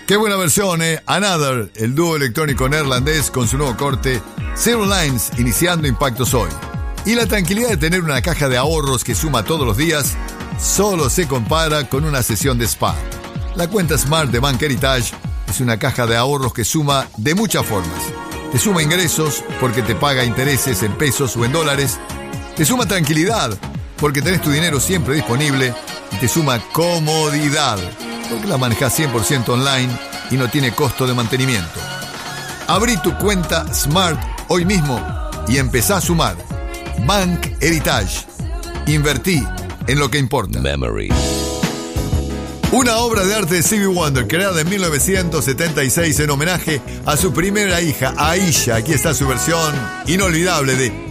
Qué buena versión, ¿eh? Another, el dúo electrónico neerlandés con su nuevo corte, Zero Lines, iniciando impactos hoy. Y la tranquilidad de tener una caja de ahorros que suma todos los días solo se compara con una sesión de spa. La cuenta Smart de Bank Heritage es una caja de ahorros que suma de muchas formas. Te suma ingresos porque te paga intereses en pesos o en dólares. Te suma tranquilidad porque tenés tu dinero siempre disponible. Y te suma comodidad porque la manejás 100% online y no tiene costo de mantenimiento. Abrí tu cuenta Smart hoy mismo y empezá a sumar. Bank Heritage. Invertí en lo que importa. Memory. Una obra de arte de Stevie Wonder creada en 1976 en homenaje a su primera hija, Aisha. Aquí está su versión inolvidable de